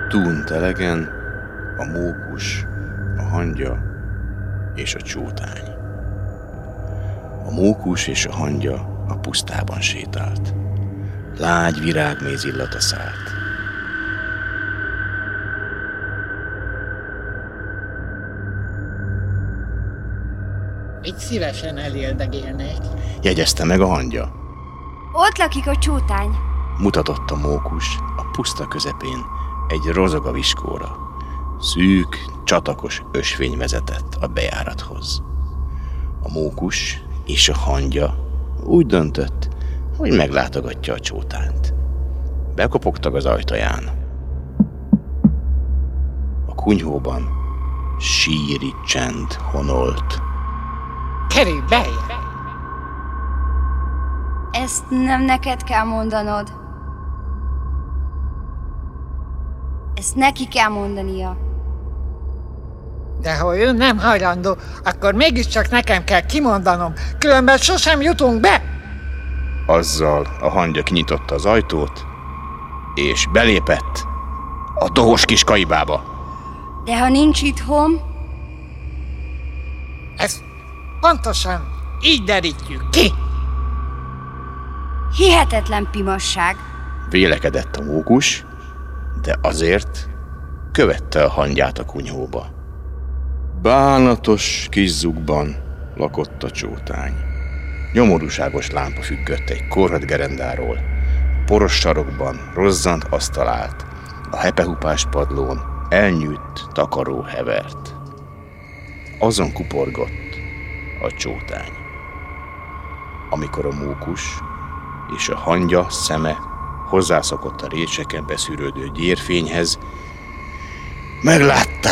Túnt elegen a mókus, a hangya és a csótány. A mókus és a hangya a pusztában sétált. Lágy virágméz illata szállt. Itt szívesen eléldegélnék. Jegyezte meg a hangya. Ott lakik a csótány. Mutatott a mókus a puszta közepén egy rozoga viskóra. Szűk, csatakos ösvény vezetett a bejárathoz. A mókus és a hangya úgy döntött, hogy meglátogatja a csótányt. Bekopogtak az ajtaján. A kunyhóban síri csend honolt. Kerülj beljebb! Ezt nem neked kell mondanod. Ezt neki kell mondania. De ha ő nem hajlandó, akkor mégiscsak nekem kell kimondanom, különben sosem jutunk be! Azzal a hangya kinyitotta az ajtót, és belépett a dohos kis kaibába. De ha nincs itthon, Ezt pontosan így derítjük ki! hihetetlen pimasság. Vélekedett a mókus, de azért követte a hangyát a kunyhóba. Bánatos kis zugban lakott a csótány. Nyomorúságos lámpa függött egy korhadt gerendáról. Poros sarokban rozzant asztal állt. A hepehupás padlón elnyűtt takaró hevert. Azon kuporgott a csótány. Amikor a mókus és a hangya szeme hozzászokott a rétseken beszűrődő gyérfényhez, meglátták